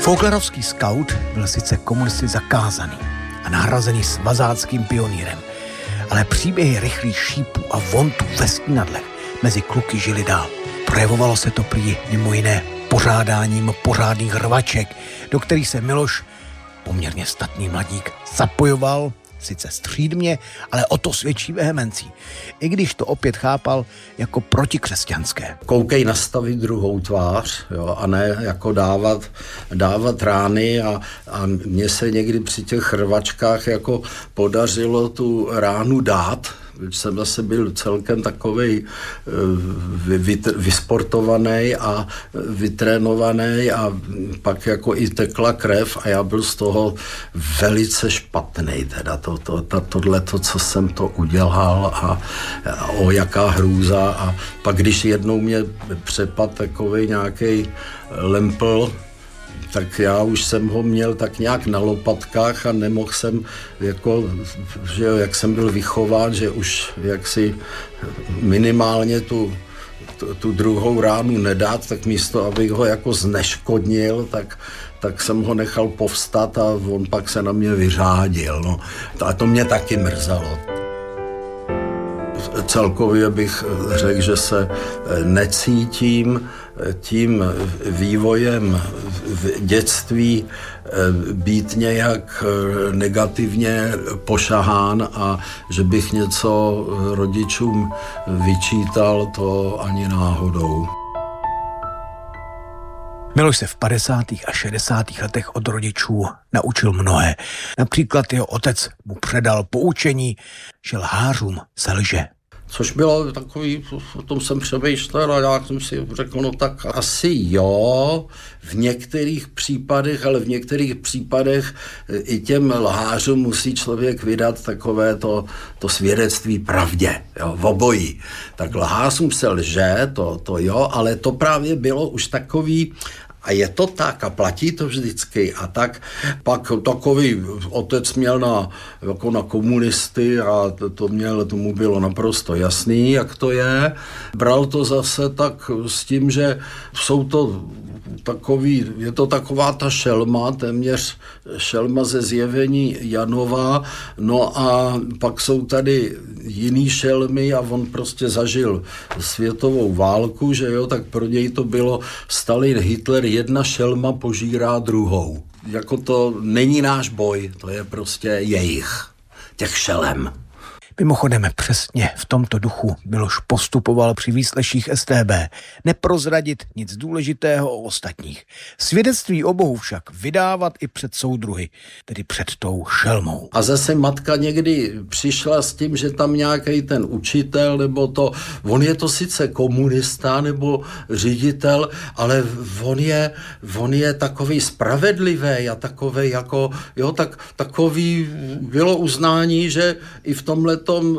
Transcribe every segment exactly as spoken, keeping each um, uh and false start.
Folklerovský skaut byl sice komunisty zakázaný a nahrazený svazáckým pionýrem, ale příběhy rychlých šípů a vontů ve Stínadlech mezi kluky žili dál. Projevovalo se to prý mimo jiné pořádáním pořádných rvaček, do kterých se Miloš, poměrně statný mladík, zapojoval, sice střídmě, ale o to svědčí vehemencí, i když to opět chápal jako protikřesťanské. Koukej nastavit druhou tvář, jo, a ne jako dávat, dávat rány a, a mně se někdy při těch rvačkách jako podařilo tu ránu dát, protože jsem zase byl celkem takovej vy, vy, vysportovaný a vytrénovaný a pak jako i tekla krev a já byl z toho velice špatnej, teda to, to, to, tohleto, co jsem to udělal a, a o jaká hrůza a pak když jednou mě přepad takovej nějakej lempl, tak já už jsem ho měl tak nějak na lopatkách a nemohl jsem, jako, že jak jsem byl vychován, že už jaksi minimálně tu, tu, tu druhou ránu nedát, tak místo, abych ho jako zneškodnil, tak, tak jsem ho nechal povstat a on pak se na mě vyřádil. No. A to mě taky mrzelo. Celkově bych řekl, že se necítím tím vývojem v dětství být nějak negativně pošahán a že bych něco rodičům vyčítal, to ani náhodou. Miloš se v padesátých a šedesátých letech od rodičů naučil mnohé. Například jeho otec mu předal poučení, že lhářům se lže. Což bylo takový, o tom jsem přemýšlel a já jsem si řekl, no tak asi jo, v některých případech, ale v některých případech i těm lhářům musí člověk vydat takové to, to svědectví pravdě, jo, v obojí. Tak lhářům se lže, to, to jo, ale to právě bylo už takový, a je to tak a platí to vždycky a tak pak takový otec měl na, jako na komunisty a to, to měl, tomu bylo naprosto jasný, jak to je. Bral to zase tak s tím, že jsou to takový, je to taková ta šelma, téměř šelma ze zjevení Janova, no a pak jsou tady jiný šelmy a on prostě zažil světovou válku, že jo, tak pro něj to bylo Stalin, Hitler, jedna šelma požírá druhou. Jako to není náš boj, to je prostě jejich, těch šelem. Mimochodem přesně v tomto duchu Miloš postupoval při výsleších S T B. Neprozradit nic důležitého o ostatních. Svědectví o Bohu však vydávat i před soudruhy, tedy před tou šelmou. A zase matka někdy přišla s tím, že tam nějaký ten učitel, nebo to, on je to sice komunista, nebo ředitel, ale on je, on je takový spravedlivý a takový jako, jo, tak takový bylo uznání, že i v tomhle tom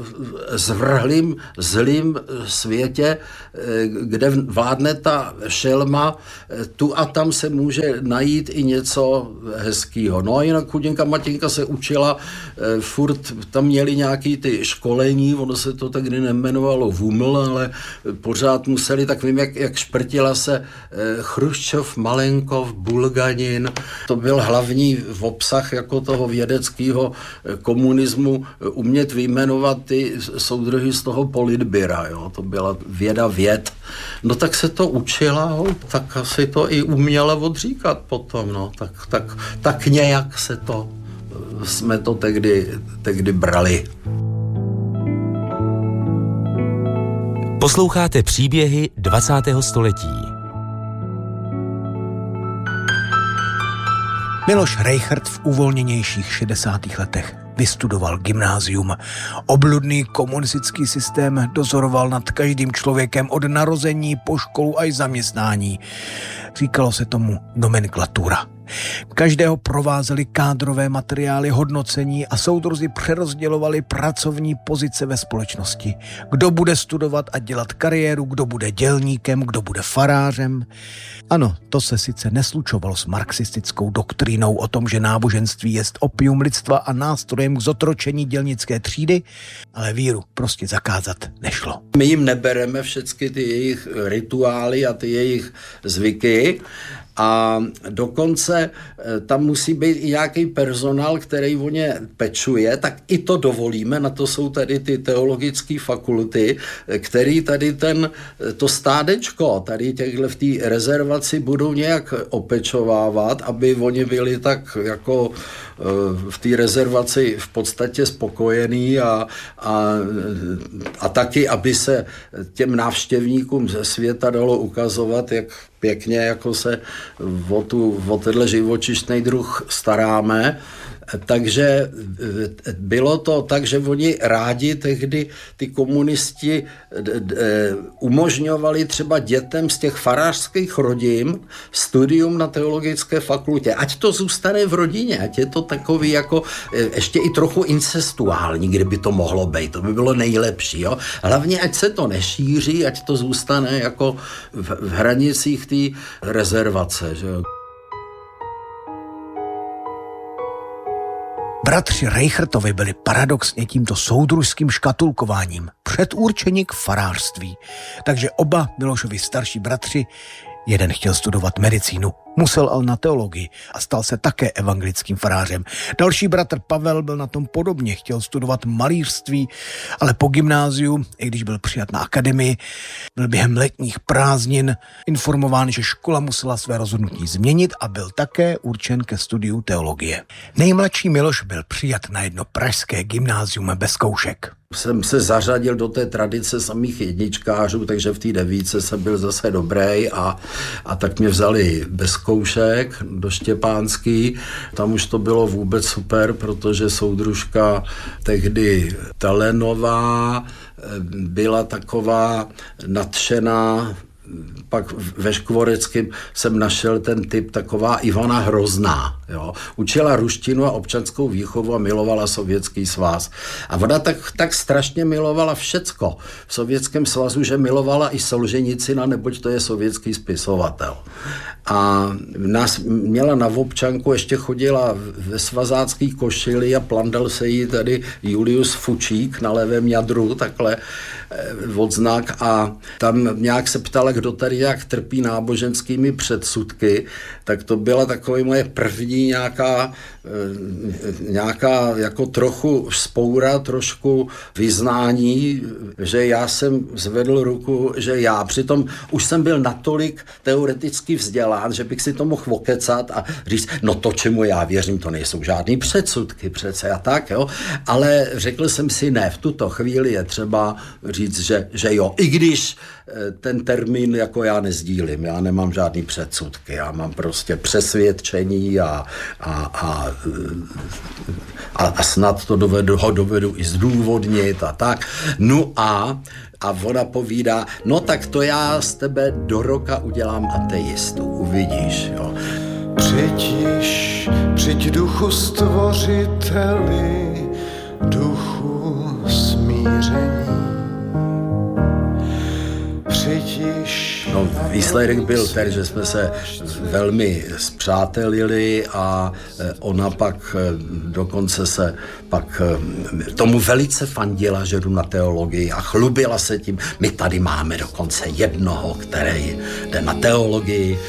zvrhlým, zlým světě, kde vládne ta šelma, tu a tam se může najít i něco hezkýho. No a jinak chudinka Matěnka se učila, furt tam měli nějaký ty školení, ono se to tak nejmenovalo V U M L, ale pořád museli, tak vím, jak, jak šprtila se Chruščov, Malenkov, Bulganin. To byl hlavní obsah jako toho vědeckého komunismu, umět vyjmenovat ty soudruhy z toho politbyra, jo, to byla věda věd. No tak se to učila, jo, tak asi to i uměla odříkat potom, no, tak, tak, tak nějak se to, jsme to tehdy, tehdy brali. Posloucháte příběhy dvacátého století. Miloš Rejchrt v uvolněnějších šedesátých letech vystudoval gymnázium. Obludný komunistický systém dozoroval nad každým člověkem od narození po školu až zaměstnání. Říkalo se tomu nomenklatura. Každého provázely kádrové materiály, hodnocení a soudruzi přerozdělovali pracovní pozice ve společnosti. Kdo bude studovat a dělat kariéru, kdo bude dělníkem, kdo bude farářem. Ano, to se sice neslučovalo s marxistickou doktrínou o tom, že náboženství jest opium lidstva a nástrojem k zotročení dělnické třídy, ale víru prostě zakázat nešlo. My jim nebereme všechny ty jejich rituály a ty jejich zvyky, A dokonce tam musí být i nějaký personál, který o ně pečuje, tak i to dovolíme, na to jsou tady ty teologické fakulty, který tady ten, to stádečko, tady těchhle v té rezervaci budou nějak opečovávat, aby oni byli tak jako v té rezervaci v podstatě spokojený a, a, a taky, aby se těm návštěvníkům ze světa dalo ukazovat, jak pěkně jako se o, tu, o tenhle živočišný druh staráme. Takže bylo to tak, že oni rádi tehdy ty komunisti umožňovali třeba dětem z těch farářských rodin studium na teologické fakultě. Ať to zůstane v rodině, ať je to takový jako ještě i trochu incestuální, kdyby to mohlo být. To by bylo nejlepší. Jo? Hlavně, ať se to nešíří, ať to zůstane jako v, v hranicích té rezervace. Že jo? Bratři Reichertovi byli paradoxně tímto soudružským škatulkováním předurčeni k farářství. Takže oba Milošovi starší bratři, jeden chtěl studovat medicínu, musel ale na teologii a stal se také evangelickým farářem. Další bratr Pavel byl na tom podobně, chtěl studovat malířství, ale po gymnáziu, i když byl přijat na akademii, byl během letních prázdnin informován, že škola musela své rozhodnutí změnit a byl také určen ke studiu teologie. Nejmladší Miloš byl přijat na jedno pražské gymnázium bez zkoušek. Jsem se zařadil do té tradice samých jedničkářů, takže v té devíce jsem byl zase dobrý a, a tak mě vzali bez zkoušek do Štěpánský. Tam už to bylo vůbec super, protože soudružka tehdy Telenová byla taková nadšená. Pak ve Škvoreckém jsem našel ten typ taková Ivana Hrozná. Jo. Učila ruštinu a občanskou výchovu a milovala Sovětský svaz. A ona tak, tak strašně milovala všecko v Sovětském svazu, že milovala i Solženicina, neboť to je sovětský spisovatel. A nás měla na občanku, ještě chodila ve svazácký košili a plandal se jí tady Julius Fučík na levém jadru, takhle odznak, a tam nějak se ptala, kdo tady jak trpí náboženskými předsudky, tak to byla taková moje první nějaká, nějaká jako trochu vzpoura, trošku vyznání, že já jsem zvedl ruku, že já. Přitom už jsem byl natolik teoreticky vzdělán, že bych si to mohl okecat a říct, no to, čemu já věřím, to nejsou žádný předsudky přece a tak, jo. Ale řekl jsem si, ne, v tuto chvíli je třeba říct, že, že jo, i když ten termín jako já nezdílím, já nemám žádný předsudky, já mám prostě přesvědčení a, a, a, a, a snad to dovedu, ho dovedu i zdůvodnit a tak. No a A ona povídá, no tak to já z tebe do roka udělám ateistu, uvidíš, jo. Přijď, přijď duchu stvořiteli, duchu smíření. Přijď. No, výsledek byl ten, že jsme se velmi spřátelili a ona pak dokonce se pak tomu velice fandila, že jdu na teologii a chlubila se tím. My tady máme dokonce jednoho, který jde na teologii